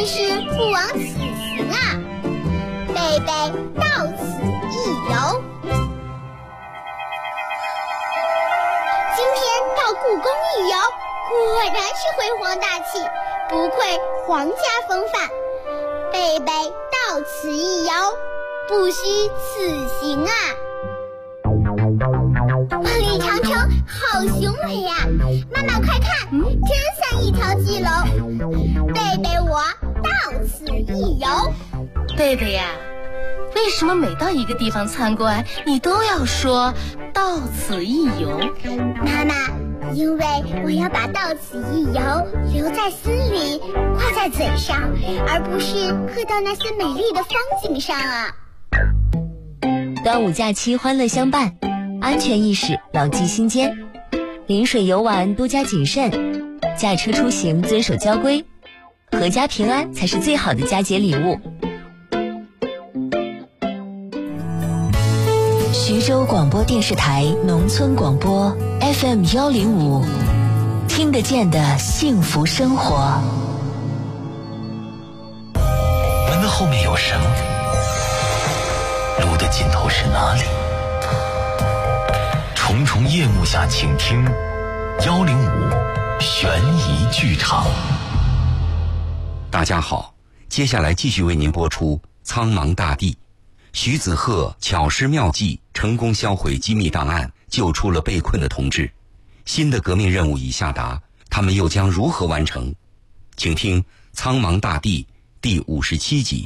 真是不枉此行啊！贝贝到此一游。今天到故宫一游，果然是辉煌大气，不愧皇家风范。贝贝到此一游，不虚此行啊！李长城好雄伟呀！妈妈快看，真像一条巨龙。贝贝我到此一游。 贝贝呀，为什么每到一个地方参观，你都要说到此一游？ 妈妈，因为我要把到此一游留在心里，挂在嘴上，而不是刻到那些美丽的风景上啊。 端午假期欢乐相伴，安全意识牢记心间，临水游玩多加谨慎，驾车出行遵守交规，阖家平安才是最好的佳节礼物。徐州广播电视台农村广播 FM105， 听得见的幸福生活。 门的后面有什么？路的尽头是哪里？重重夜幕下，请听105悬疑剧场。 大家好，接下来继续为您播出《苍茫大地》。徐子鹤巧施妙计，成功销毁机密档案，救出了被困的同志。新的革命任务已下达，他们又将如何完成？请听《苍茫大地》第57集。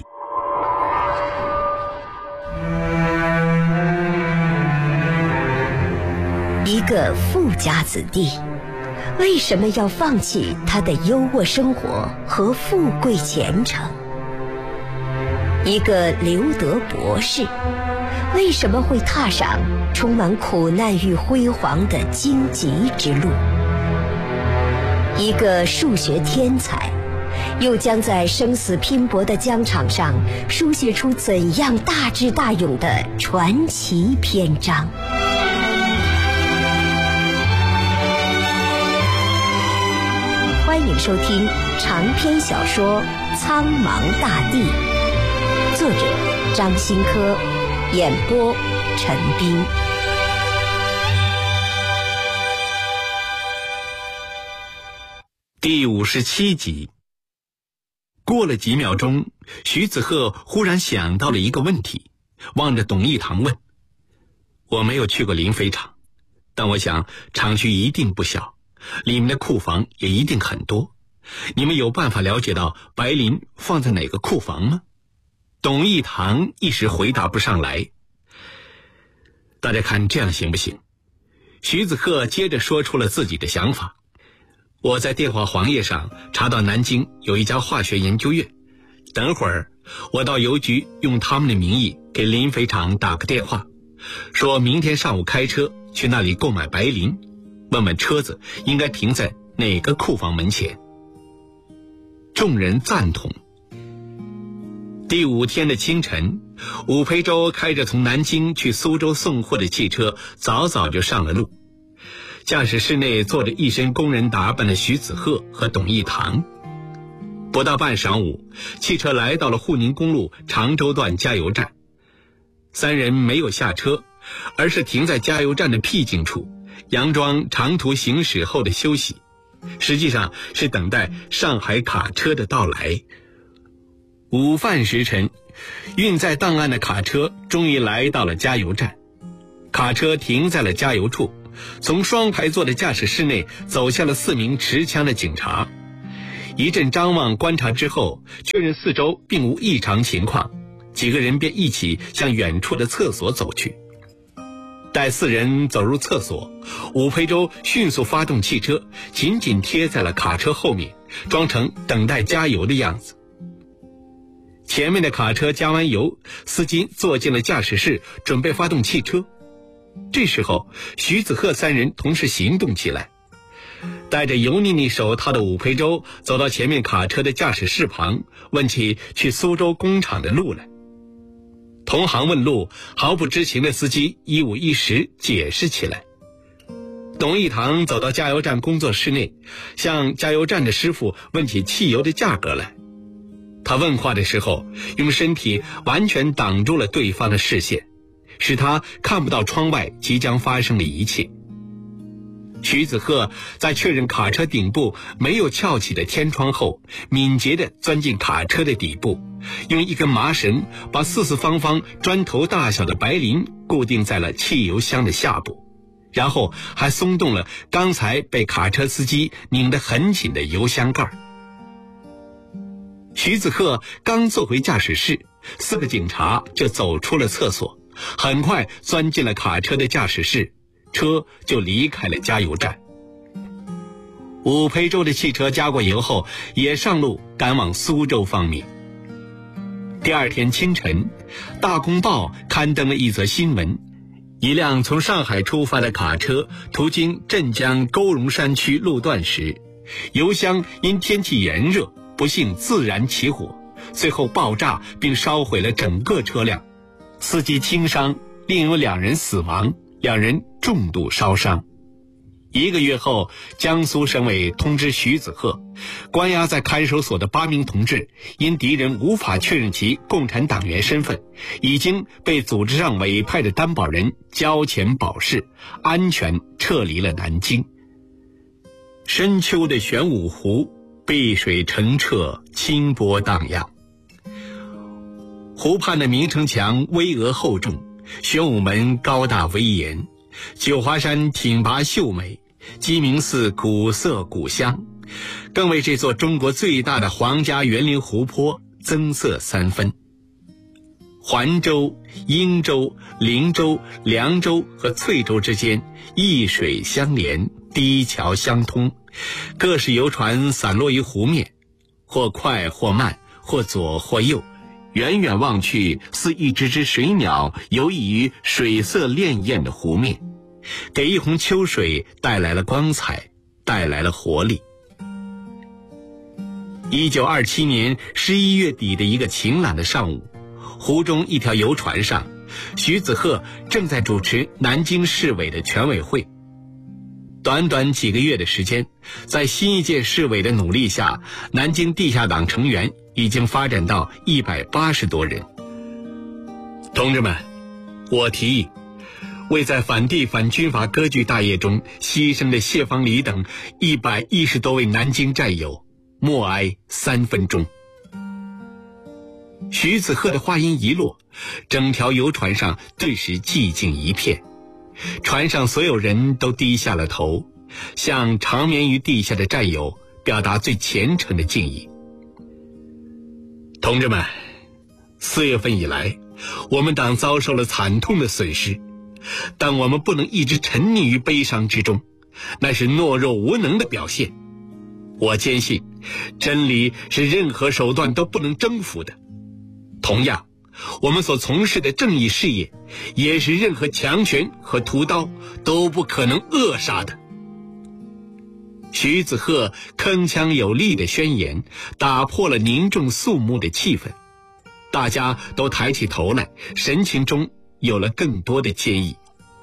一个富家子弟，为什么要放弃他的优渥生活和富贵前程？一个留德博士，为什么会踏上充满苦难与辉煌的荆棘之路？一个数学天才，又将在生死拼搏的疆场上书写出怎样大智大勇的传奇篇章？欢迎收听长篇小说《苍茫大地》，作者张新科，演播陈斌。 第57集。过了几秒钟，徐子鹤忽然想到了一个问题，望着董一堂问：我没有去过临淝厂，但我想厂区一定不小，里面的库房也一定很多，你们有办法了解到白磷放在哪个库房吗？董一堂一时回答不上来。大家看这样行不行？徐子鹤接着说出了自己的想法。我在电话黄页上查到南京有一家化学研究院，等会儿我到邮局用他们的名义给临淝厂打个电话，说明天上午开车去那里购买白磷，问问车子应该停在哪个库房门前。众人赞同。第5天的清晨，武培洲开着从南京去苏州送货的汽车早早就上了路。驾驶室内坐着一身工人打扮的徐子鹤和董一堂。不到半晌午，汽车来到了沪宁公路常州段加油站。3人没有下车，而是停在加油站的僻静处，佯装长途行驶后的休息，实际上是等待上海卡车的到来。午饭时辰，运载档案的卡车终于来到了加油站。卡车停在了加油处，从双排座的驾驶室内走下了4名持枪的警察。一阵张望观察之后，确认四周并无异常情况，几个人便一起向远处的厕所走去。待4人走入厕所，武培洲迅速发动汽车，紧紧贴在了卡车后面，装成等待加油的样子。前面的卡车加完油，司机坐进了驾驶室，准备发动汽车。这时候，徐子鹤3人同时行动起来。戴着油腻腻手套的武培洲走到前面卡车的驾驶室旁，问起去苏州工厂的路来。同行问路，毫不知情的司机一五一十解释起来。董一堂走到加油站工作室内，向加油站的师傅问起汽油的价格来。 他问话的时候，用身体完全挡住了对方的视线，使他看不到窗外即将发生的一切。徐子鹤在确认卡车顶部没有翘起的天窗后，敏捷地钻进卡车的底部，用一根麻绳把四四方方砖头大小的白磷固定在了汽油箱的下部，然后还松动了刚才被卡车司机拧得很紧的油箱盖。徐子鹤刚坐回驾驶室，4个警察就走出了厕所，很快钻进了卡车的驾驶室，车就离开了加油站。武培洲的汽车加过油后，也上路赶往苏州方面。第二天清晨，《大公报》刊登了一则新闻：一辆从上海出发的卡车途经镇江沟荣山区路段时，油箱因天气炎热不幸自燃起火，最后爆炸并烧毁了整个车辆，司机轻伤，另有2人死亡，2人重度烧伤。1个月后，江苏省委通知徐子鹤，关押在看守所的8名同志因敌人无法确认其共产党员身份，已经被组织上委派的担保人交钱保释，安全撤离了南京。深秋的玄武湖，碧水澄澈，清波荡漾。湖畔的明城墙巍峨厚重，玄武门高大威严，九华山挺拔秀美，鸡鸣寺古色古香，更为这座中国最大的皇家园林湖泊增色3分。环州、英州、灵州、凉州和翠州之间一水相连，堤桥相通，各式游船散落于湖面，或快或慢，或左或右，远远望去似一只只水鸟游弋于水色潋滟的湖面，给一泓秋水带来了光彩，带来了活力。1927年11月底的一个晴朗的上午，湖中一条游船上，徐子鹤正在主持南京市委的全委会。短短几个月的时间，在新一届市委的努力下，南京地下党成员已经发展到180多人。同志们，我提议为在反帝反军阀割据大业中牺牲的谢方礼等110多位南京战友默哀3分钟。徐子鹤的话音一落，整条游船上顿时寂静一片，船上所有人都低下了头，向长眠于地下的战友表达最虔诚的敬意。同志们，4月份以来，我们党遭受了惨痛的损失，但我们不能一直沉溺于悲伤之中，那是懦弱无能的表现。我坚信，真理是任何手段都不能征服的。同样，我们所从事的正义事业，也是任何强权和屠刀都不可能扼杀的。徐子鹤铿锵有力的宣言打破了凝重肃穆的气氛，大家都抬起头来，神情中有了更多的坚毅。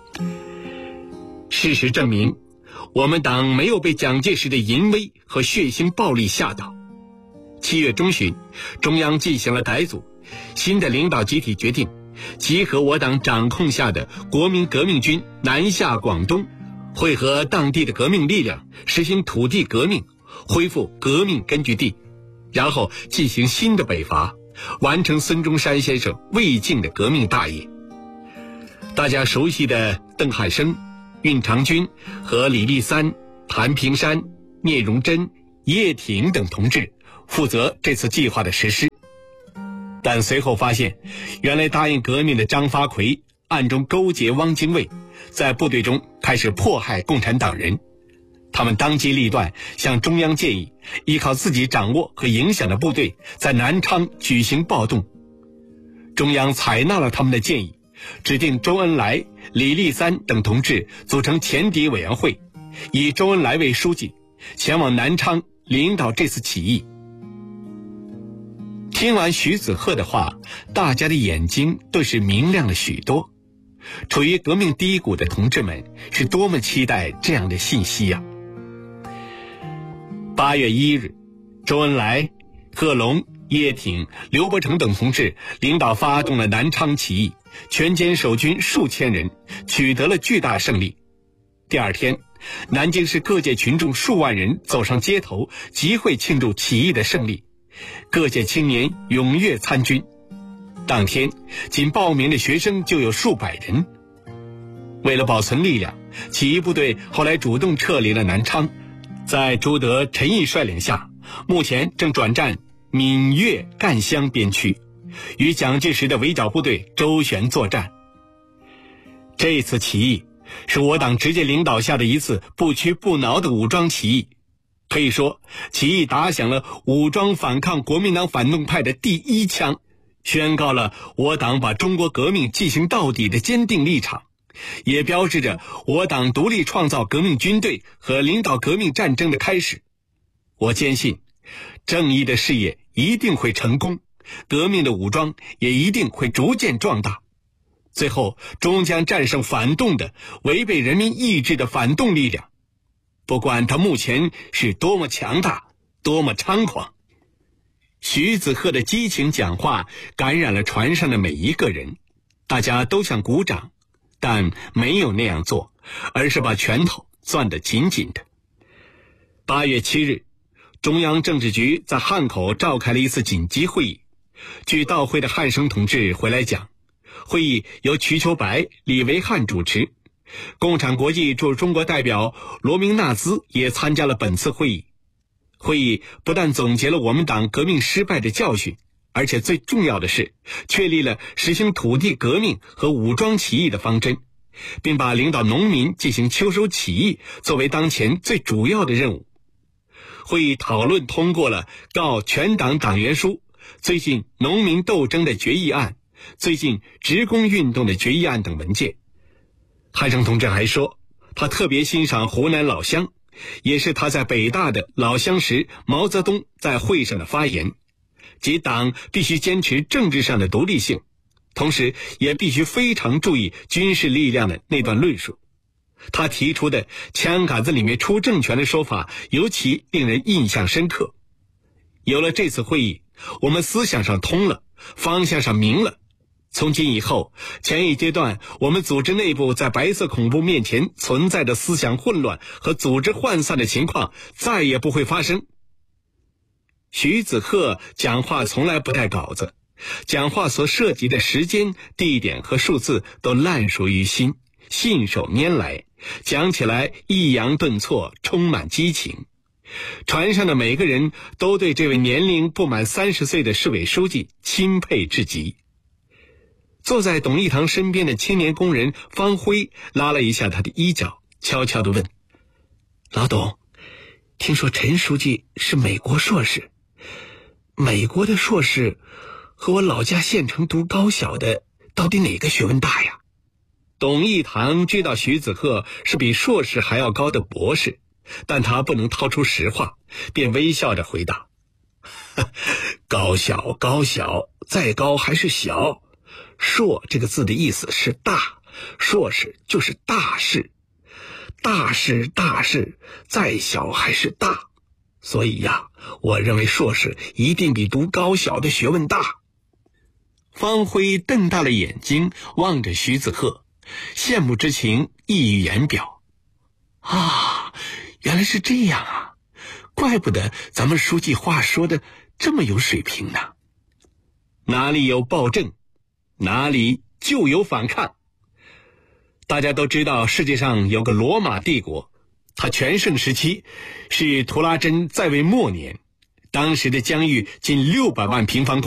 事实证明，我们党没有被蒋介石的淫威和血腥暴力吓倒。7月中旬，中央进行了改组，新的领导集体决定集合我党掌控下的国民革命军南下广东，汇合当地的革命力量，实行土地革命，恢复革命根据地，然后进行新的北伐，完成孙中山先生未竟的革命大业。大家熟悉的邓汉生、运长军和李立三、谭平山、聂荣臻、叶挺等同志负责这次计划的实施。但随后发现，原来答应革命的张发奎暗中勾结汪精卫，在部队中开始迫害共产党人。他们当机立断，向中央建议依靠自己掌握和影响的部队在南昌举行暴动。中央采纳了他们的建议，指定周恩来、李立三等同志组成前敌委员会，以周恩来为书记，前往南昌领导这次起义。听完徐子鹤的话，大家的眼睛顿时明亮了许多。处于革命低谷的同志们是多么期待这样的信息啊！8月1日，周恩来、贺龙、 叶挺、刘伯承等同志领导发动了南昌起义，全歼守军数千人，取得了巨大胜利。第二天，南京市各界群众数万人走上街头，集会庆祝起义的胜利，各界青年踊跃参军。当天，仅报名的学生就有数百人。为了保存力量，起义部队后来主动撤离了南昌，在朱德、陈毅率领下，目前正转战闽粤赣湘边区，与蒋介石的围剿部队周旋作战。这次起义是我党直接领导下的一次不屈不挠的武装起义，可以说起义打响了武装反抗国民党反动派的第一枪，宣告了我党把中国革命进行到底的坚定立场，也标志着我党独立创造革命军队和领导革命战争的开始。我坚信正义的事业一定会成功，革命的武装也一定会逐渐壮大，最后终将战胜反动的违背人民意志的反动力量，不管它目前是多么强大，多么猖狂。徐子鹤的激情讲话感染了船上的每一个人，大家都想鼓掌，但没有那样做，而是把拳头攥得紧紧的。8月7日，中央政治局在汉口召开了一次紧急会议。据到会的汉生同志回来讲，会议由瞿秋白、李维汉主持，共产国际驻中国代表罗明纳兹也参加了本次会议。会议不但总结了我们党革命失败的教训，而且最重要的是确立了实行土地革命和武装起义的方针，并把领导农民进行秋收起义作为当前最主要的任务。会议讨论通过了告全党党员书、最近农民斗争的决议案、最近职工运动的决议案等文件。汉生同志还说，他特别欣赏湖南老乡，也是他在北大的老乡时毛泽东在会上的发言，即党必须坚持政治上的独立性，同时也必须非常注意军事力量的那段论述。他提出的枪杆子里面出政权的说法尤其令人印象深刻。有了这次会议，我们思想上通了，方向上明了。从今以后，前一阶段我们组织内部在白色恐怖面前存在的思想混乱和组织涣散的情况再也不会发生。徐子鹤讲话从来不带稿子，讲话所涉及的时间、地点和数字都烂熟于心，信手拈来，讲起来抑扬顿挫，充满激情。船上的每个人都对这位年龄不满30岁的市委书记钦佩至极。坐在董一堂身边的青年工人方辉拉了一下他的衣角，悄悄地问：老董，听说陈书记是美国硕士，美国的硕士和我老家县城读高小的到底哪个学问大呀？董一堂知道徐子鹤是比硕士还要高的博士，但他不能掏出实话，便微笑着回答：高小高小，再高还是小。硕这个字的意思是大，硕士就是大事，大事大事，再小还是大。所以呀，我认为硕士一定比读高小的学问大。方辉瞪大了眼睛望着徐子鹤，羡慕之情溢于言表。啊，原来是这样啊，怪不得咱们书记话说的这么有水平呢。哪里有暴政，哪里就有反抗。大家都知道世界上有个罗马帝国，它全盛时期是图拉真在位末年，当时的疆域近600万平方公里。